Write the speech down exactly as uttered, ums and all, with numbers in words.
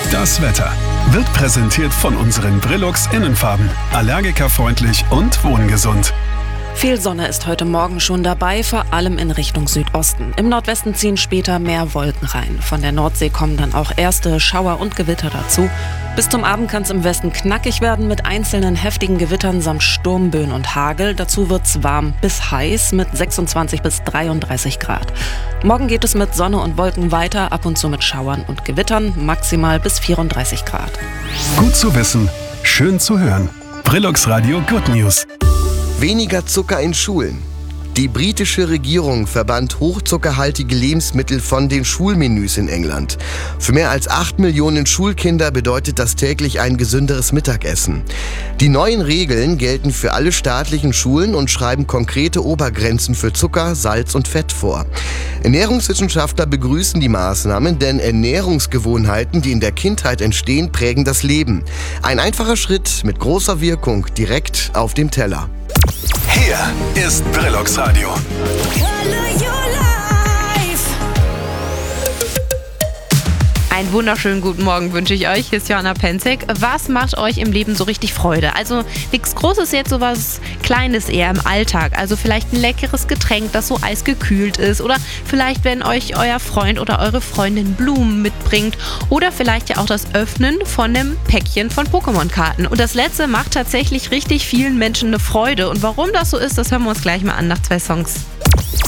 Das Wetter wird präsentiert von unseren Brillux Innenfarben. Allergikerfreundlich und wohngesund. Viel Sonne ist heute Morgen schon dabei, vor allem in Richtung Südosten. Im Nordwesten ziehen später mehr Wolken rein. Von der Nordsee kommen dann auch erste Schauer und Gewitter dazu. Bis zum Abend kann es im Westen knackig werden mit einzelnen heftigen Gewittern samt Sturmböen und Hagel. Dazu wird's warm bis heiß mit sechsundzwanzig bis dreiunddreißig Grad. Morgen geht es mit Sonne und Wolken weiter, ab und zu mit Schauern und Gewittern, maximal bis vierunddreißig Grad. Gut zu wissen, schön zu hören. Brillux Radio Good News. Weniger Zucker in Schulen. Die britische Regierung verbannt hochzuckerhaltige Lebensmittel von den Schulmenüs in England. Für mehr als acht Millionen Schulkinder bedeutet das täglich ein gesünderes Mittagessen. Die neuen Regeln gelten für alle staatlichen Schulen und schreiben konkrete Obergrenzen für Zucker, Salz und Fett vor. Ernährungswissenschaftler begrüßen die Maßnahmen, denn Ernährungsgewohnheiten, die in der Kindheit entstehen, prägen das Leben. Ein einfacher Schritt mit großer Wirkung direkt auf dem Teller. Hier ist Brillux Radio. Einen wunderschönen guten Morgen wünsche ich euch. Hier ist Johanna Penzig. Was macht euch im Leben so richtig Freude? Also nichts Großes jetzt, sowas Kleines eher im Alltag. Also vielleicht ein leckeres Getränk, das so eisgekühlt ist. Oder vielleicht, wenn euch euer Freund oder eure Freundin Blumen mitbringt. Oder vielleicht ja auch das Öffnen von einem Päckchen von Pokémon-Karten. Und das Letzte macht tatsächlich richtig vielen Menschen eine Freude. Und warum das so ist, das hören wir uns gleich mal an nach zwei Songs.